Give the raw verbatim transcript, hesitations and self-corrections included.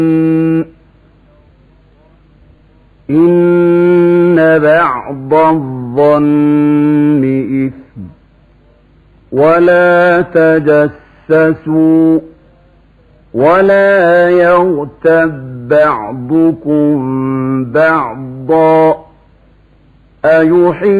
إن بعض الظن إثم ولا تجسسوا ولا يغتب بعضكم بعضا أيحب